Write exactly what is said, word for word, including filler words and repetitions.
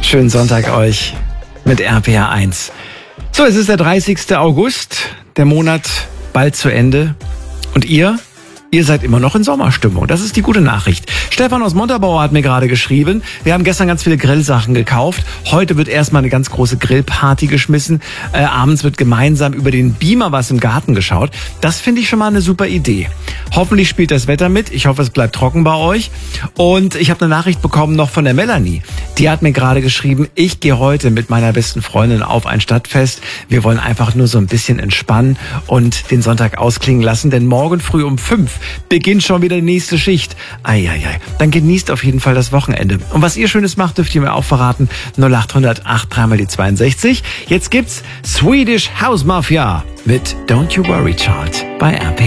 Schönen Sonntag euch mit R P R eins. So, es ist der dreißigste August, der Monat bald zu Ende. Und ihr? Ihr seid immer noch in Sommerstimmung. Das ist die gute Nachricht. Stefan aus Montabaur hat mir gerade geschrieben, wir haben gestern ganz viele Grillsachen gekauft. Heute wird erstmal eine ganz große Grillparty geschmissen. Äh, abends wird gemeinsam über den Beamer was im Garten geschaut. Das finde ich schon mal eine super Idee. Hoffentlich spielt das Wetter mit. Ich hoffe, es bleibt trocken bei euch. Und ich habe eine Nachricht bekommen noch von der Melanie. Die hat mir gerade geschrieben, ich gehe heute mit meiner besten Freundin auf ein Stadtfest. Wir wollen einfach nur so ein bisschen entspannen und den Sonntag ausklingen lassen, denn morgen früh um fünf beginnt schon wieder die nächste Schicht. Eieiei. Dann genießt auf jeden Fall das Wochenende. Und was ihr Schönes macht, dürft ihr mir auch verraten. null acht hundert acht drei mal die zweiundsechzig. Jetzt gibt's Swedish House Mafia mit Don't You Worry Child bei R P R.